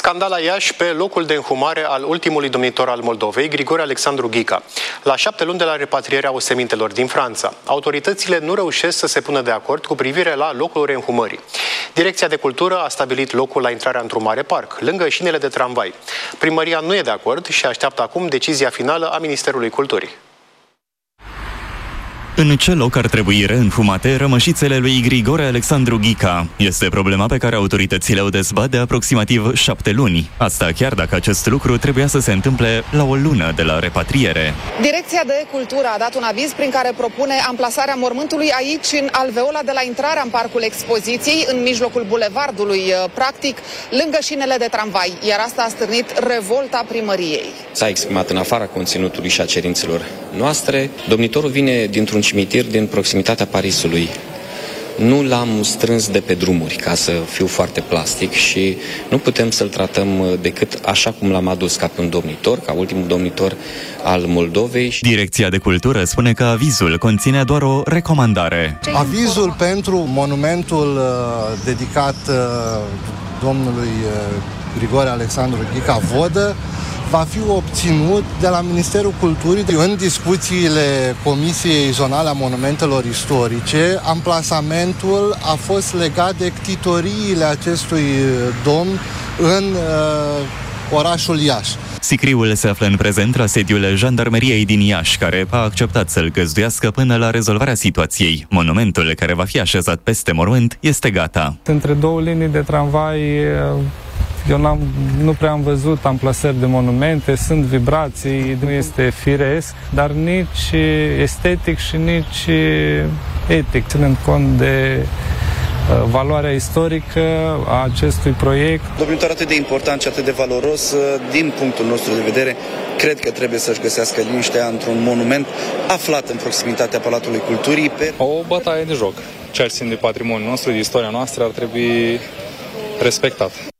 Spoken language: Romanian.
Scandal la Iași pe locul de înhumare al ultimului domnitor al Moldovei, Grigore Alexandru Ghica. La 7 luni de la repatrierea osemintelor din Franța, autoritățile nu reușesc să se pună de acord cu privire la locul reînhumării. Direcția de Cultură a stabilit locul la intrarea într-un mare parc, lângă șinele de tramvai. Primăria nu e de acord și așteaptă acum decizia finală a Ministerului Culturii. În ce loc ar trebui reînfumate rămășițele lui Grigore Alexandru Ghica? Este problema pe care autoritățile o dezbat de aproximativ 7 luni. Asta chiar dacă acest lucru trebuia să se întâmple la o lună de la repatriere. Direcția de Cultură a dat un aviz prin care propune amplasarea mormântului aici, în alveola de la intrarea în parcul expoziției, în mijlocul bulevardului, practic, lângă șinele de tramvai. Iar asta a stârnit revolta primăriei. S-a exprimat în afara conținutului și a cerințelor noastre. Domnitorul vine dintr-un cimitir din proximitatea Parisului. Nu l-am strâns de pe drumuri, ca să fiu foarte plastic, și nu putem să-l tratăm decât așa cum l-am adus, ca pe un domnitor, ca ultimul domnitor al Moldovei. Direcția de Cultură spune că avizul conține doar o recomandare. Avizul pentru monumentul dedicat domnului Grigore Alexandru Ghica Vodă va fi obținut de la Ministerul Culturii. În discuțiile Comisiei Zonale a Monumentelor Istorice, amplasamentul a fost legat de ctitoriile acestui domn în orașul Iași. Sicriul se află în prezent la sediul Jandarmeriei din Iași, care a acceptat să-l găzduiască până la rezolvarea situației. Monumentul care va fi așezat peste mormânt este gata. Între două linii de tramvai eu nu prea am văzut amplasări de monumente, sunt vibrații, nu este firesc, dar nici estetic și nici etic, ținând cont de valoarea istorică a acestui proiect. Domnitor atât de important și atât de valoros, din punctul nostru de vedere, cred că trebuie să-și găsească liniștea într-un monument aflat în proximitatea Palatului Culturii. O bătaie de joc. Ce ar ține de patrimoniul nostru, de istoria noastră, ar trebui respectat.